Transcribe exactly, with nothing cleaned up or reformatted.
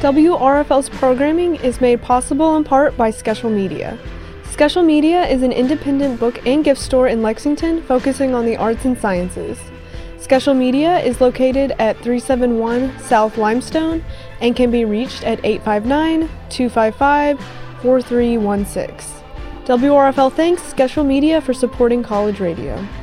W R F L's programming is made possible in part by Skeshel Media. Skeshel Media is an independent book and gift store in Lexington focusing on the arts and sciences. Skeshel Media is located at three seven one South Limestone and can be reached at eight five nine, two five five, four three one six. W R F L thanks Skeshel Media for supporting college radio.